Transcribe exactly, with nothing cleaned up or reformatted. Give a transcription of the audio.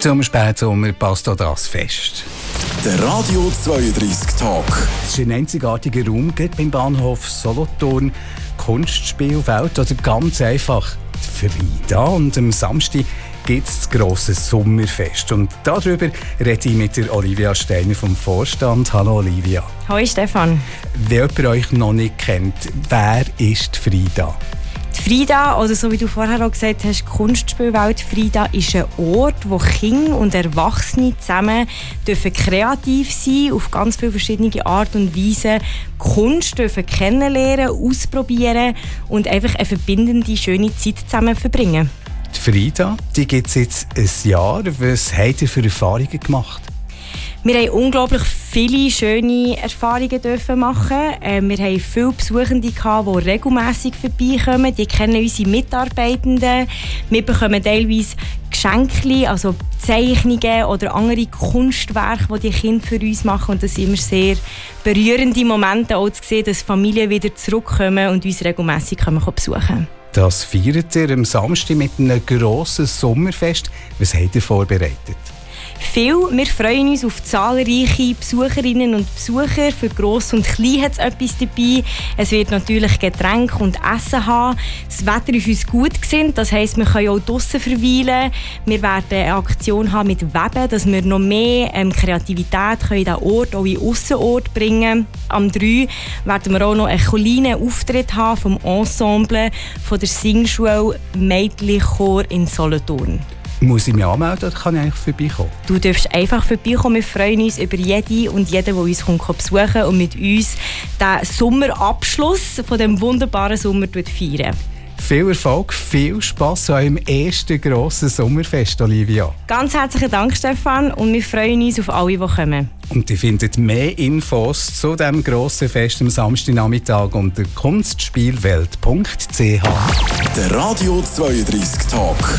Zum Spätsommer passt auch das Fest. Der Radio zweiunddreissig Tag. Es ist ein einzigartiger Raum, gerade beim Bahnhof Solothurn. Kunstspielwelt oder ganz einfach die Frida. Und am Samstag gibt es das grosse Sommerfest. Und darüber rede ich mit der Olivia Steiner vom Vorstand. Hallo Olivia. Hallo Stefan. Wenn jemand euch noch nicht kennt, wer ist die Frida? Die Frida, oder so wie du vorher auch gesagt hast, die Kunstspielwelt Frida ist ein Ort, wo Kinder und Erwachsene zusammen dürfen kreativ sein, auf ganz viele verschiedene Art und Weise Kunst dürfen kennenlernen, ausprobieren und einfach eine verbindende, schöne Zeit zusammen verbringen. Die Frida, die gibt es jetzt ein Jahr. Was habt ihr für Erfahrungen gemacht? Wir haben unglaublich viele schöne Erfahrungen dürfen machen. Äh, wir haben viele Besuchende gehabt, die regelmässig vorbeikommen. Die kennen unsere Mitarbeitenden. Wir bekommen teilweise Geschenke, also Zeichnungen oder andere Kunstwerke, die die Kinder für uns machen. Und das sind immer sehr berührende Momente, auch zu sehen, dass Familien wieder zurückkommen und uns regelmässig besuchen. Das feiert ihr am Samstag mit einem grossen Sommerfest. Was habt ihr vorbereitet? Viel. Wir freuen uns auf zahlreiche Besucherinnen und Besucher. Für Gross und Klein hat es etwas dabei. Es wird natürlich Getränke und Essen haben. Das Wetter ist uns gut gesinnt, das heisst, wir können auch draussen verweilen. Wir werden eine Aktion haben mit Weben, dass wir noch mehr ähm, Kreativität können in diesen Ort, auch in den Aussenort bringen. Am drei werden wir auch noch einen kleinen Auftritt haben vom Ensemble von der Singschule Mädchenchor in Solothurn. Muss ich mich anmelden oder kann ich eigentlich vorbeikommen? Du darfst einfach vorbeikommen. Wir freuen uns über jede und jeden, der uns kommt, besuchen und mit uns den Sommerabschluss von diesem wunderbaren Sommer feiern. Viel Erfolg, viel Spass an eurem ersten grossen Sommerfest, Olivia. Ganz herzlichen Dank, Stefan, und wir freuen uns auf alle, die kommen. Und ihr findet mehr Infos zu diesem grossen Fest am Samstagnachmittag unter kunstspielwelt punkt c h. Der Radio zweiunddreissig Tag.